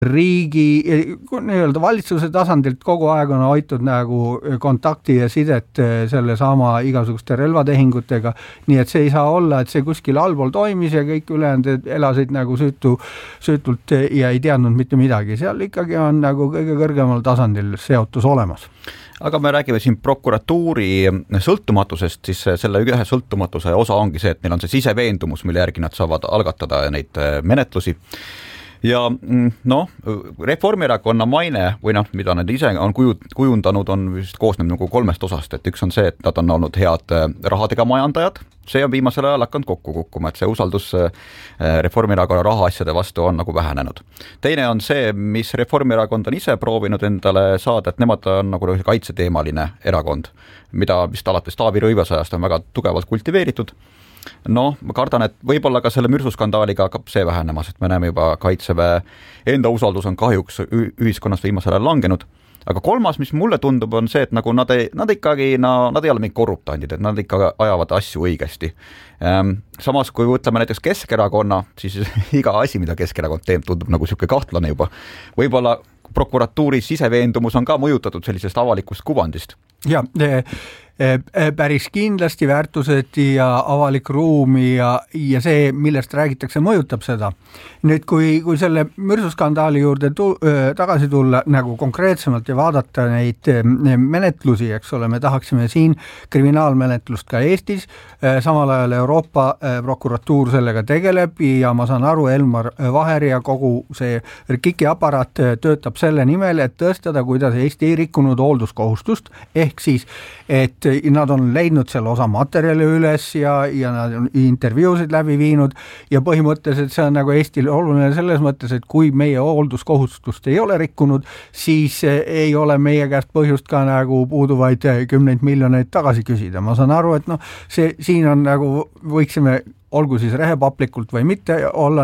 riigi nii-öelda valitsuse tasandilt kogu aeg on hoitud nagu kontakti ja sidet selle sama igasuguste relvatehingutega, nii et see ei saa olla, et see kuskil allpool toimis ja kõik ülejäänud elasid nagu süütult ja ei teadnud mitte midagi. Seal ikkagi on nagu kõige kõrgemal tasandil seotus olemas. Aga me räägime siin prokuratuuri sõltumatusest, siis selle ühe sõltumatuse osa ongi see, et neil on see siseveendumus, mille järgi nad saavad algatada neid menetlusi. Ja Reformierakonna maine või mida nad ise on kujundanud, on vist koosneb nagu 3 osast, et üks on see, et nad on olnud head rahadega majandajad, see on viimasel ajal hakanud kokku kukkuma, et see usaldus Reformierakonna rahaasjade vastu on nagu vähenenud. Teine on see, mis Reformierakond on ise proovinud endale saada, et nemad on nagu kaitseteemaline erakond, mida vist alates Taavi Rõivase ajast on väga tugevalt kultiveeritud. Ma kardan, et võib-olla ka selle mürsuskandaaliga hakkab see vähenemas, et me näeme juba Kaitseväe enda usaldus on kahjuks ühiskonnas viimasel ajal langenud. Aga 3, mis mulle tundub, on see, et nagu nad ei ole mingid korruptandid, et nad ikka ajavad asju õigesti. Samas, kui ütleme näiteks Keskerakonna, siis iga asi, mida Keskerakond teeb, tundub nagu selline kahtlane juba. Võib-olla prokuratuuri siseveendumus on ka mõjutatud sellisest avalikust kuvandist. Ja, päris kindlasti väärtused ja avalik ruumi ja see, millest räägitakse, mõjutab seda. Nüüd, kui selle mürsuskandaali juurde tagasi tulla nagu konkreetsemalt ja vaadata neid menetlusi, eks ole, me tahaksime siin kriminaalmenetlust ka Eestis, samal ajal Euroopa prokuratuur sellega tegeleb ja ma saan aru, Elmar Vaher ja kogu see KIK-i aparaat töötab selle nimel, et tõestada, kuidas Eesti ei rikkunud hoolduskohustust, ehk siis, et nad on leidnud selle osa materjali üles ja nad on intervjuusid läbi viinud ja põhimõtteliselt see on nagu Eestile oluline selles mõttes, et kui meie hoolduskohustust ei ole rikkunud, siis ei ole meie käest põhjust ka nagu puuduvaid 10 miljoneid tagasi küsida. Ma saan aru, et siin on nagu võiksime olgu siis rehepaplikult või mitte olla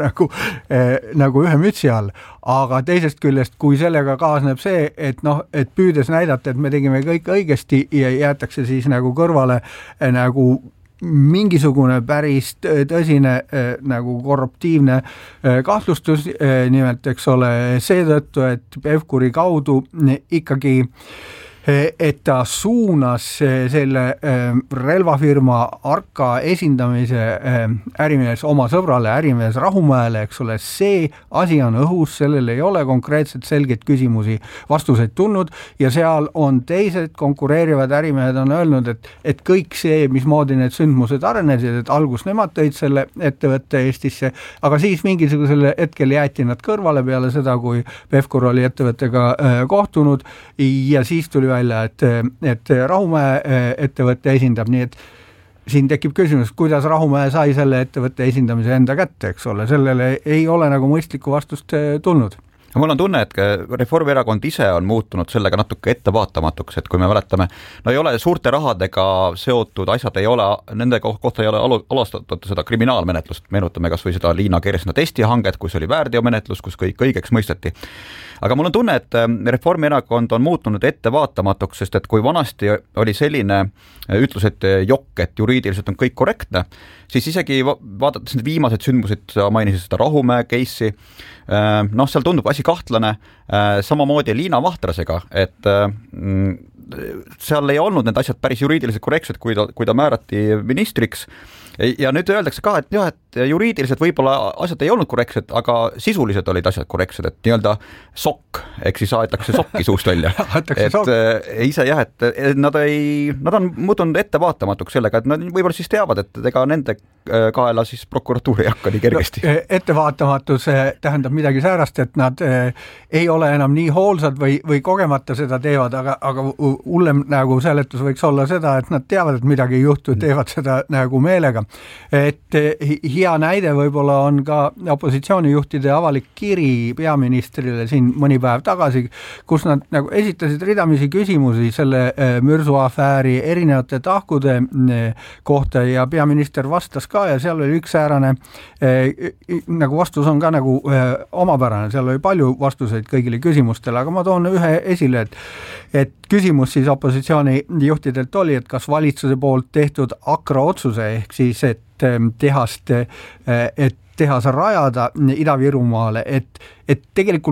nagu ühe mütsi all, aga teisest küljest, kui sellega kaasneb see, et püüdes näidata, et me tegime kõik õigesti ja jäetakse siis nagu kõrvale nagu mingisugune päris tõsine nagu korruptiivne kahtlustus, nimelt eks ole seetõttu, et Pevkuri kaudu ikkagi et ta suunas selle relvafirma Arka esindamise ärimees oma sõbrale, ärimees Rahumäele, eks ole, see asi on õhus, sellel ei ole konkreetselt selgeid küsimusi, vastuseid tulnud ja seal on teised konkureerivad ärimehed on öelnud, et kõik see, mismoodi need sündmused arenesid, et algus nemad tõid selle ettevõtte Eestisse, aga siis mingisugusel hetkel jäeti nad kõrvale peale seda, kui Pevkur oli ettevõttega kohtunud ja siis tuli välja, et Rahumäe ettevõtte esindab, nii et siin tekib küsimus, kuidas Rahumäe sai selle ettevõtte esindamise enda kätte, eks ole, sellele ei ole nagu mõistlikku vastust tulnud. Mul on tunne, et Reformierakond ise on muutunud sellega natuke ettevaatamatuks, et kui me mäletame, ei ole suurte rahadega seotud asjad, nende kohta ei ole alustatud seda kriminaalmenetlust, meenutame kas või seda Liina Kersna testihanget, kus oli väärteomenetlus, kus kõik õigeks mõisteti. Aga mul on tunne, et Reformierakond on muutunud ettevaatamatuks, sest et kui vanasti oli selline ütlus, et jokk, et juriidiliselt on kõik korrektne, siis isegi vaadates need viimased sündmused, mainisid seda Rahumäe case'i, seal tundub asi kahtlane, samamoodi Liina Vahtrasega, et seal ei olnud need asjad päris juriidiliselt korrektsed, kui ta määrati ministriks. Ja nüüd öeldakse ka, et juriidiliselt võib-olla asjad ei olnud korrektsed, aga sisuliselt olid asjad korrektsed, et nii-öelda sokk, ehk siis aetakse sokki suust välja. Ise jah, et nad on muutunud ettevaatamatuks sellega, et nad võib-olla siis teavad, et ega nende kaela siis prokuratuur ei hakka nii kergesti. Ettevaatamatus tähendab midagi säärast, et nad ei ole enam nii hoolsad või kogemata seda teevad, aga hullem nagu seletus võiks olla seda, et nad teavad, et midagi ei juhtu, teevad seda nagu meelega. Et hea näide võib-olla on ka opositsioonijuhtide avalik kiri peaministrile siin mõni päev tagasi, kus nad nagu esitasid ridamisi küsimusi selle mürsuafääri erinevate tahkude kohta ja peaminister vastas ka ja seal oli üks säärane nagu vastus on ka nagu omapärane, seal oli palju vastuseid kõigile küsimustele, aga ma toon ühe esile, et küsimus siis opositsioonijuhtidelt oli, et kas valitsuse poolt tehtud akra otsuse ehk siis, et tehast, et tehase rajada Ida-Virumaale, et tegelikult